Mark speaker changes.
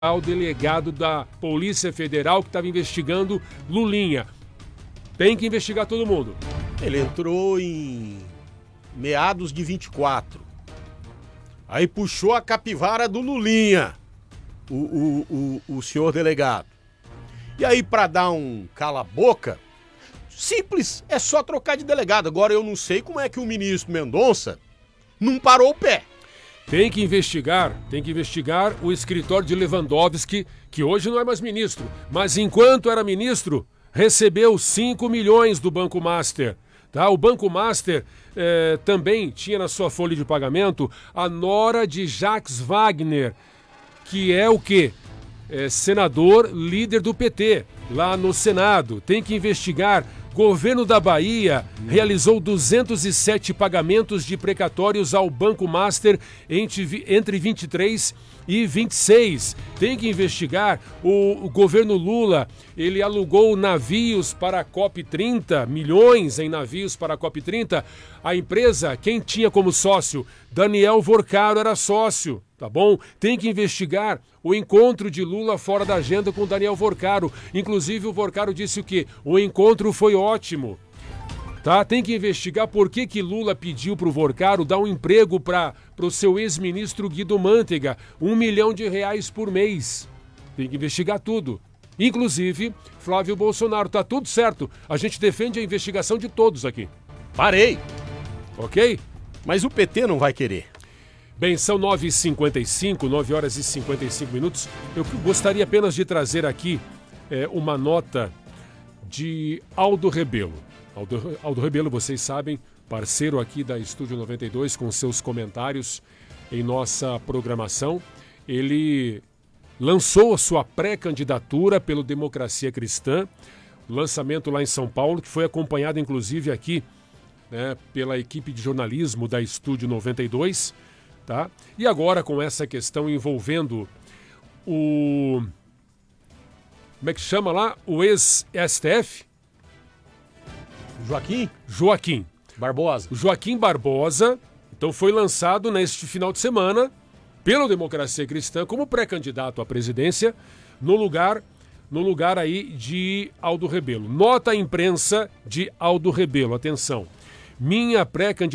Speaker 1: ao delegado da Polícia Federal que estava investigando Lulinha. Tem que investigar todo mundo.
Speaker 2: Ele entrou em meados de 24. Aí puxou a capivara do Lulinha, o senhor delegado. E aí, para dar um cala-boca, simples, é só trocar de delegado. Agora eu não sei como é que o ministro Mendonça não parou o pé.
Speaker 1: Tem que investigar o escritório de Lewandowski, que hoje não é mais ministro, mas enquanto era ministro, recebeu 5 milhões do Banco Master. Tá? O Banco Master também tinha na sua folha de pagamento a nora de Jacques Wagner, que é o quê? Senador líder do PT, lá no Senado. Tem que investigar. Governo da Bahia realizou 207 pagamentos de precatórios ao Banco Master entre 23 e 26. Tem que investigar. O governo Lula, ele alugou navios para a COP30, milhões em navios para a COP30. A empresa, quem tinha como sócio? Daniel Vorcaro era sócio, tá bom? Tem que investigar o encontro de Lula fora da agenda com Daniel Vorcaro. Inclusive o Vorcaro disse o quê? O encontro foi ótimo. Tá? Tem que investigar por que Lula pediu para o Vorcaro dar um emprego para o seu ex-ministro Guido Mantega, R$1 milhão por mês. Tem que investigar tudo. Inclusive, Flávio Bolsonaro, tá tudo certo. A gente defende a investigação de todos aqui.
Speaker 2: Parei.
Speaker 1: Ok?
Speaker 2: Mas o PT não vai querer.
Speaker 1: Bem, são 9h55, 9 horas e 55 minutos. Eu gostaria apenas de trazer aqui uma nota de Aldo Rebelo. Aldo Rebelo, vocês sabem, parceiro aqui da Estúdio 92 com seus comentários em nossa programação. Ele lançou a sua pré-candidatura pelo Democracia Cristã, lançamento lá em São Paulo, que foi acompanhado inclusive aqui pela equipe de jornalismo da Estúdio 92. Tá? E agora com essa questão envolvendo o... Como é que chama lá? O ex-STF? Joaquim
Speaker 2: Barbosa.
Speaker 1: O Joaquim Barbosa, então foi lançado neste final de semana pelo Democracia Cristã como pré-candidato à presidência no lugar aí de Aldo Rebelo. Nota à imprensa de Aldo Rebelo, atenção. Minha pré-candidatura